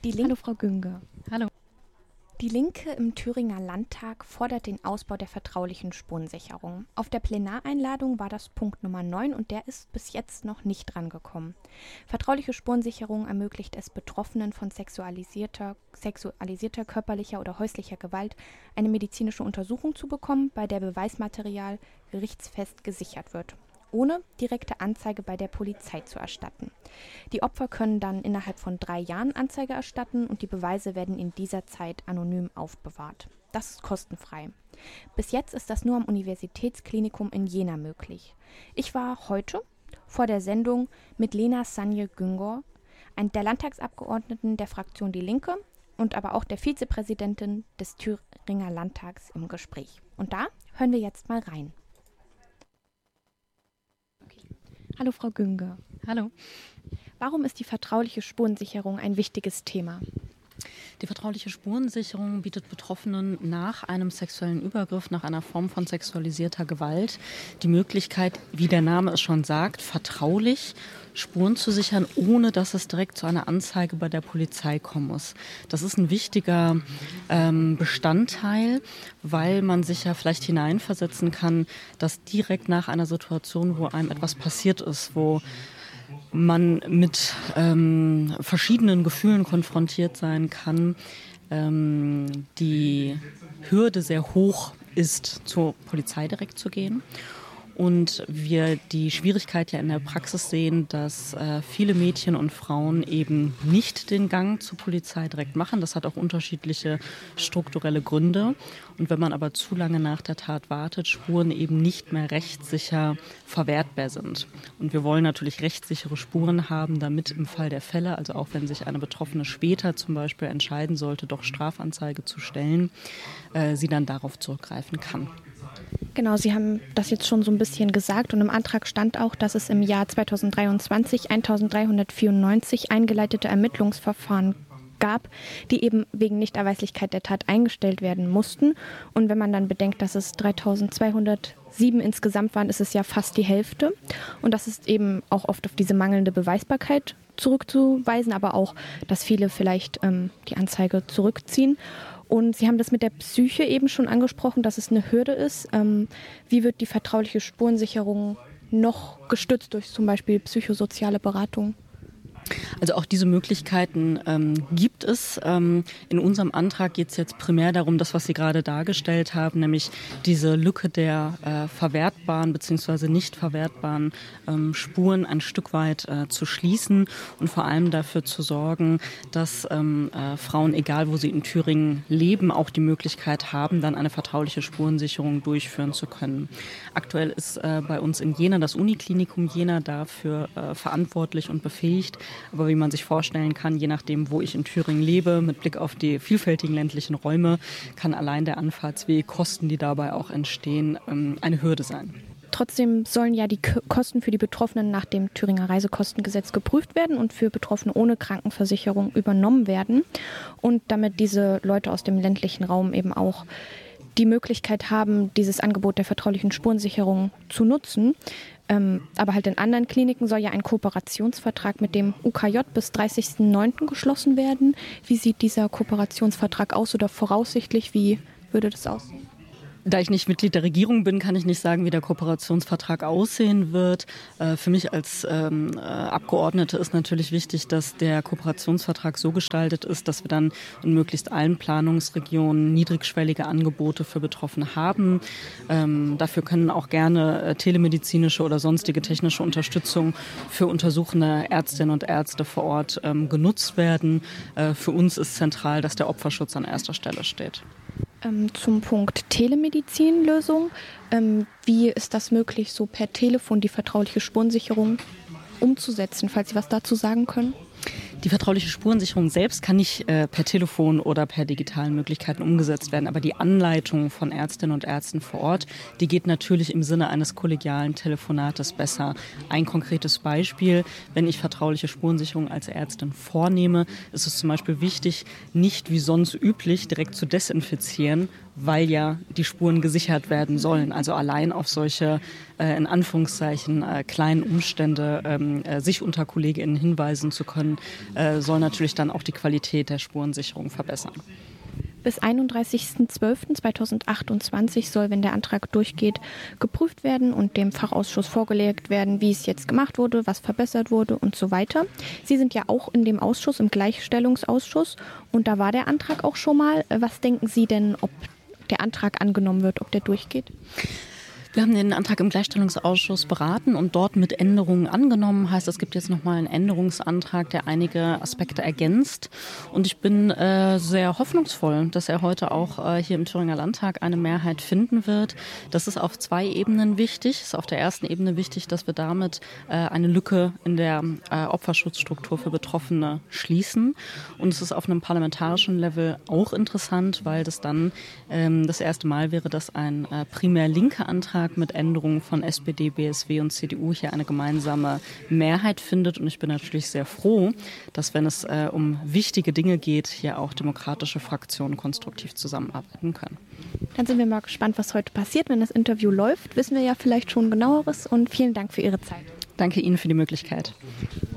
Hallo Frau Günger. Hallo. Die Linke im Thüringer Landtag fordert den Ausbau der vertraulichen Spurensicherung. Auf der Plenareinladung war das Punkt Nummer 9 und der ist bis jetzt noch nicht drangekommen. Vertrauliche Spurensicherung ermöglicht es Betroffenen von sexualisierter körperlicher oder häuslicher Gewalt eine medizinische Untersuchung zu bekommen, bei der Beweismaterial gerichtsfest gesichert wird, ohne direkte Anzeige bei der Polizei zu erstatten. Die Opfer können dann innerhalb von 3 Jahren Anzeige erstatten und die Beweise werden in dieser Zeit anonym aufbewahrt. Das ist kostenfrei. Bis jetzt ist das nur am Universitätsklinikum in Jena möglich. Ich war heute vor der Sendung mit Lena Sanje Güngor, der Landtagsabgeordneten der Fraktion Die Linke und aber auch der Vizepräsidentin des Thüringer Landtags im Gespräch. Und da hören wir jetzt mal rein. Hallo Frau Günger. Hallo. Warum ist die vertrauliche Spurensicherung ein wichtiges Thema? Die vertrauliche Spurensicherung bietet Betroffenen nach einem sexuellen Übergriff, nach einer Form von sexualisierter Gewalt die Möglichkeit, wie der Name es schon sagt, vertraulich Spuren zu sichern, ohne dass es direkt zu einer Anzeige bei der Polizei kommen muss. Das ist ein wichtiger Bestandteil, weil man sich ja vielleicht hineinversetzen kann, dass direkt nach einer Situation, wo einem etwas passiert ist, wo man mit verschiedenen Gefühlen konfrontiert sein kann, die Hürde sehr hoch ist, zur Polizei direkt zu gehen. Und wir die Schwierigkeit ja in der Praxis sehen, dass viele Mädchen und Frauen eben nicht den Gang zur Polizei direkt machen. Das hat auch unterschiedliche strukturelle Gründe. Und wenn man aber zu lange nach der Tat wartet, Spuren eben nicht mehr rechtssicher verwertbar sind. Und wir wollen natürlich rechtssichere Spuren haben, damit im Fall der Fälle, also auch wenn sich eine Betroffene später zum Beispiel entscheiden sollte, doch Strafanzeige zu stellen, sie dann darauf zurückgreifen kann. Genau, Sie haben das jetzt schon so ein bisschen gesagt und im Antrag stand auch, dass es im Jahr 2023 1394 eingeleitete Ermittlungsverfahren gab, die eben wegen Nichterweislichkeit der Tat eingestellt werden mussten. Und wenn man dann bedenkt, dass es 3207 insgesamt waren, ist es ja fast die Hälfte. Und das ist eben auch oft auf diese mangelnde Beweisbarkeit zurückzuweisen, aber auch, dass viele vielleicht die Anzeige zurückziehen. Und Sie haben das mit der Psyche eben schon angesprochen, dass es eine Hürde ist. Wie wird die vertrauliche Spurensicherung noch gestützt durch zum Beispiel psychosoziale Beratung? Also auch diese Möglichkeiten gibt es. In unserem Antrag geht es jetzt primär darum, das, was Sie gerade dargestellt haben, nämlich diese Lücke der verwertbaren bzw. nicht verwertbaren Spuren ein Stück weit zu schließen und vor allem dafür zu sorgen, dass Frauen, egal wo sie in Thüringen leben, auch die Möglichkeit haben, dann eine vertrauliche Spurensicherung durchführen zu können. Aktuell ist bei uns in Jena das Uniklinikum Jena dafür verantwortlich und befähigt. Aber wie man sich vorstellen kann, je nachdem, wo ich in Thüringen lebe, mit Blick auf die vielfältigen ländlichen Räume, kann allein der Anfahrtsweg, Kosten, die dabei auch entstehen, eine Hürde sein. Trotzdem sollen ja die Kosten für die Betroffenen nach dem Thüringer Reisekostengesetz geprüft werden und für Betroffene ohne Krankenversicherung übernommen werden. Und damit diese Leute aus dem ländlichen Raum eben auch die Möglichkeit haben, dieses Angebot der vertraulichen Spurensicherung zu nutzen. Aber halt in anderen Kliniken soll ja ein Kooperationsvertrag mit dem UKJ bis 30.09. geschlossen werden. Wie sieht dieser Kooperationsvertrag aus oder voraussichtlich, wie würde das aussehen? Da ich nicht Mitglied der Regierung bin, kann ich nicht sagen, wie der Kooperationsvertrag aussehen wird. Für mich als Abgeordnete ist natürlich wichtig, dass der Kooperationsvertrag so gestaltet ist, dass wir dann in möglichst allen Planungsregionen niedrigschwellige Angebote für Betroffene haben. Dafür können auch gerne telemedizinische oder sonstige technische Unterstützung für untersuchende Ärztinnen und Ärzte vor Ort genutzt werden. Für uns ist zentral, dass der Opferschutz an erster Stelle steht. Zum Punkt Telemedizinlösung. Wie ist das möglich, so per Telefon die vertrauliche Spurensicherung umzusetzen, falls Sie was dazu sagen können? Die vertrauliche Spurensicherung selbst kann nicht per Telefon oder per digitalen Möglichkeiten umgesetzt werden, aber die Anleitung von Ärztinnen und Ärzten vor Ort, die geht natürlich im Sinne eines kollegialen Telefonates besser. Ein konkretes Beispiel: Wenn ich vertrauliche Spurensicherung als Ärztin vornehme, ist es zum Beispiel wichtig, nicht wie sonst üblich direkt zu desinfizieren, weil ja die Spuren gesichert werden sollen. Also allein auf solche, in Anführungszeichen, kleinen Umstände sich unter KollegInnen hinweisen zu können, soll natürlich dann auch die Qualität der Spurensicherung verbessern. Bis 31.12.2028 soll, wenn der Antrag durchgeht, geprüft werden und dem Fachausschuss vorgelegt werden, wie es jetzt gemacht wurde, was verbessert wurde und so weiter. Sie sind ja auch in dem Ausschuss, im Gleichstellungsausschuss, und da war der Antrag auch schon mal. Was denken Sie denn, ob der Antrag angenommen wird, ob der durchgeht? Wir haben den Antrag im Gleichstellungsausschuss beraten und dort mit Änderungen angenommen. Heißt, es gibt jetzt nochmal einen Änderungsantrag, der einige Aspekte ergänzt. Und ich bin sehr hoffnungsvoll, dass er heute auch hier im Thüringer Landtag eine Mehrheit finden wird. Das ist auf 2 Ebenen wichtig. Es ist auf der ersten Ebene wichtig, dass wir damit eine Lücke in der Opferschutzstruktur für Betroffene schließen. Und es ist auf einem parlamentarischen Level auch interessant, weil das dann das erste Mal wäre, dass ein primär linker Antrag mit Änderungen von SPD, BSW und CDU hier eine gemeinsame Mehrheit findet. Und ich bin natürlich sehr froh, dass, wenn es um wichtige Dinge geht, hier auch demokratische Fraktionen konstruktiv zusammenarbeiten können. Dann sind wir mal gespannt, was heute passiert. Wenn das Interview läuft, wissen wir ja vielleicht schon Genaueres. Und vielen Dank für Ihre Zeit. Danke Ihnen für die Möglichkeit.